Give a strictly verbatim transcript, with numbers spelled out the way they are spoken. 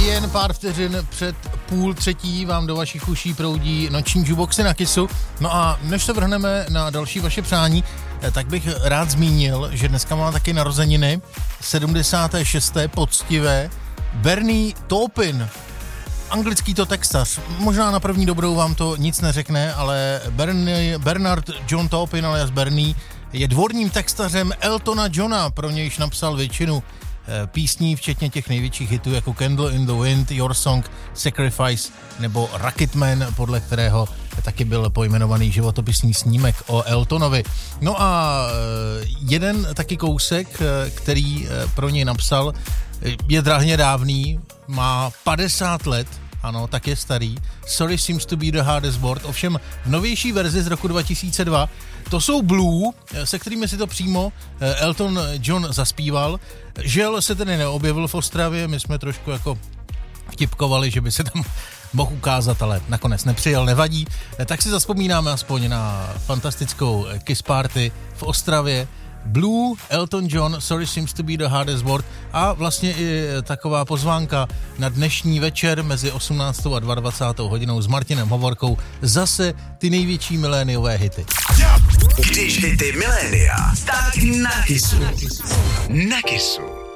jen pár vteřin před půl třetí vám do vašich uší proudí noční jukeboxy na Kissu. No a než se vrhneme na další vaše přání, tak bych rád zmínil, že dneska má taky narozeniny sedmdesáté šesté poctivé Bernie Taupin. Anglický to textař. Možná na první dobrou vám to nic neřekne, ale Bernie, Bernard John Taupin alias Bernie je dvorním textařem Eltona Johna, pro nějž napsal většinu písní, včetně těch největších hitů jako Candle in the Wind, Your Song, Sacrifice nebo Rocketman, podle kterého taky byl pojmenovaný životopisný snímek o Eltonovi. No a jeden taky kousek, který pro něj napsal, je drahně dávný, má padesát let, ano, tak je starý. Sorry seems to be the hardest word. Ovšem v novější verzi z roku dva tisíce dva to jsou Blue, se kterými si to přímo Elton John zaspíval. Žel se tedy neobjevil v Ostravě, my jsme trošku jako vtipkovali, že by se tam mohl ukázat, ale nakonec nepřijel, nevadí. Tak si zazpomínáme aspoň na fantastickou Kiss Party v Ostravě. Blue, Elton John, Sorry seems to be the hardest word a vlastně i taková pozvánka na dnešní večer mezi osmnáctou a dvacátou druhou hodinou s Martinem Hovorkou zase ty největší miléniové hity. Když hity milénia, tak na Kissu. Na Kissu.